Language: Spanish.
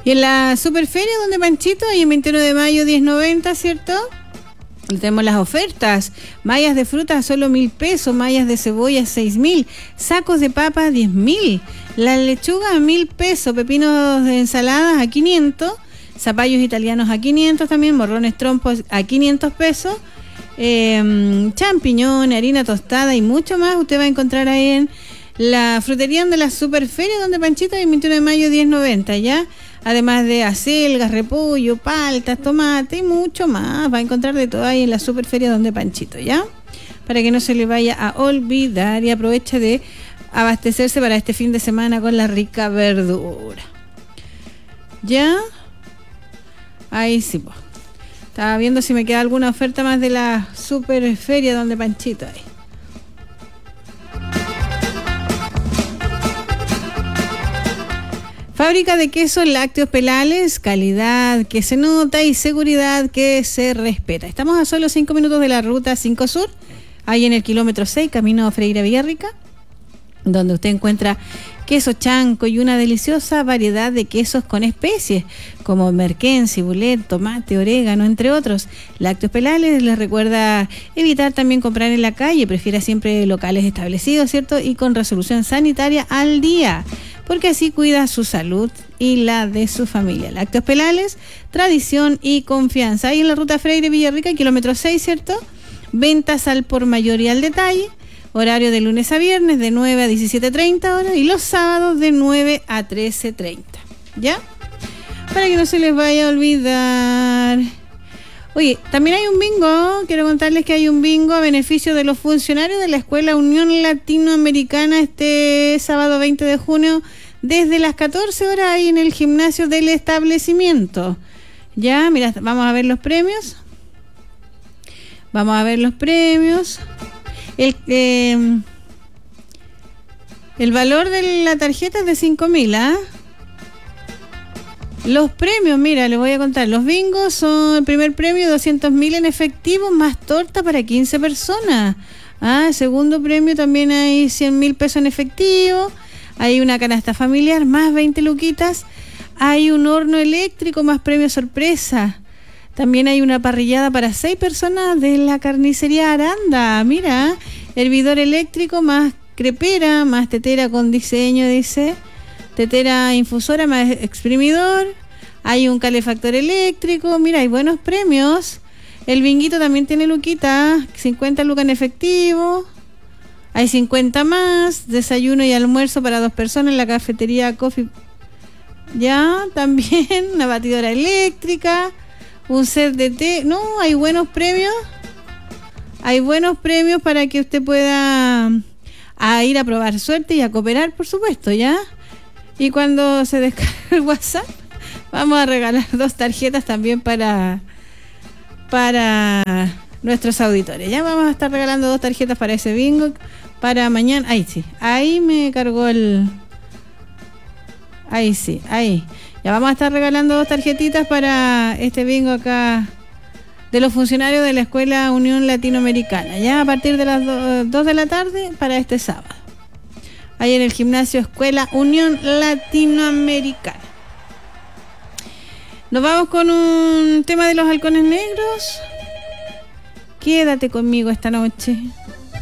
Y en la Superferia donde Panchito, ahí en 21 de mayo 10.90, ¿cierto? Tenemos las ofertas. Mallas de fruta a solo 1.000 pesos, mallas de cebolla 6.000, sacos de papa 10.000, la lechuga a 1.000 pesos, pepinos de ensaladas a 500, zapallos italianos a 500 también, morrones trompos a 500 pesos, champiñón, harina tostada y mucho más. Usted va a encontrar ahí en la frutería de la Superferia donde Panchito, el 21 de mayo 10.90, ¿ya? Además de acelgas, repollo, paltas, tomate y mucho más. Va a encontrar de todo ahí en la Superferia donde Panchito, ¿ya? Para que no se le vaya a olvidar, y aproveche de abastecerse para este fin de semana con la rica verdura. ¿Ya? Ahí sí, pues. Estaba viendo si me queda alguna oferta más de la Superferia donde Panchito ahí. Fábrica de quesos lácteos Pelales, calidad que se nota y seguridad que se respeta. Estamos a solo 5 minutos de la ruta 5 Sur, ahí en el kilómetro 6, camino a Freire Villarrica, donde usted encuentra queso chanco y una deliciosa variedad de quesos con especies, como merquén, cibulet, tomate, orégano, entre otros. Lácteos Pelales les recuerda evitar también comprar en la calle, prefiera siempre locales establecidos, ¿cierto? Y con resolución sanitaria al día, porque así cuida su salud y la de su familia. Lácteos Pelales, tradición y confianza. Ahí en la ruta Freire Villarrica, kilómetro 6, ¿cierto? Ventas al por mayor y al detalle. Horario de lunes a viernes de 9 a 17:30 horas y los sábados de 9 a 13:30. ¿Ya? Para que no se les vaya a olvidar. Oye, también hay un bingo. Quiero contarles que hay un bingo a beneficio de los funcionarios de la Escuela Unión Latinoamericana este sábado 20 de junio desde las 14 horas ahí en el gimnasio del establecimiento. Ya, mira, vamos a ver los premios. Vamos a ver los premios. El valor de la tarjeta es de 5.000, ¿ah? Los premios, mira, les voy a contar. Los bingos son el primer premio 200.000 en efectivo más torta para 15 personas. Ah, segundo premio también hay 100.000 pesos en efectivo. Hay una canasta familiar más 20 luquitas. Hay un horno eléctrico más premio sorpresa. También hay una parrillada para 6 personas de la carnicería Aranda. Mira, hervidor eléctrico más crepera, más tetera con diseño, dice. Tetera infusora más exprimidor. Hay un calefactor eléctrico. Mira, hay buenos premios. El binguito también tiene luquita. 50 lucas en efectivo. Hay 50 más. Desayuno y almuerzo para 2 personas en la cafetería Coffee. Ya, también una batidora eléctrica. Un set de té. No, hay buenos premios. Hay buenos premios para que usted pueda ir a probar suerte y a cooperar, por supuesto, ¿ya? Y cuando se descargue el WhatsApp, vamos a regalar 2 tarjetas también para nuestros auditores. Ya vamos a estar regalando 2 tarjetas para ese bingo para mañana. Ahí sí, ahí me cargó el... Ahí sí, ahí. Ya vamos a estar regalando 2 tarjetitas para este bingo acá de los funcionarios de la Escuela Unión Latinoamericana, ya a partir de las 2 de la tarde para este sábado. Ahí en el gimnasio Escuela Unión Latinoamericana. Nos vamos con un tema de los halcones negros. Quédate conmigo esta noche.